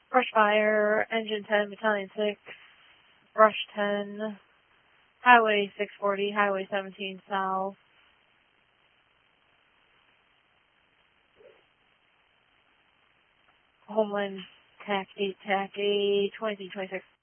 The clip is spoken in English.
Brush Fire, Engine 10, Battalion 6, Brush 10, Highway 640, Highway 17 South. Homeland TAC 8, TAC 8, 2326.